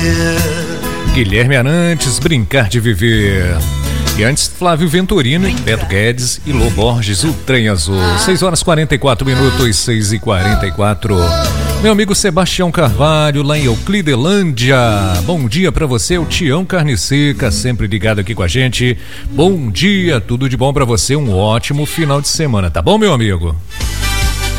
Guilherme Arantes, Brincar de Viver. E antes, Flávio Venturini, Beto Guedes e Lô Borges, O Trem Azul. 6h44, 6h44. Meu amigo Sebastião Carvalho, lá em Euclidelândia. Bom dia pra você, o Tião Carne Seca, sempre ligado aqui com a gente. Bom dia, tudo de bom pra você, um ótimo final de semana, tá bom, meu amigo?